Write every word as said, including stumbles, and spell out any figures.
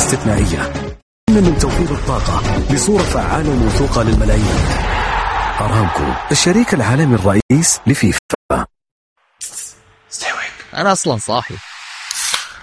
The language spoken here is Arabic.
استثنائية من توفير الطاقة بصورة فعالة وموثوقة للملايين. أرامكو الشريك العالمي الرئيس لفيفا. أنا أصلا صاحي.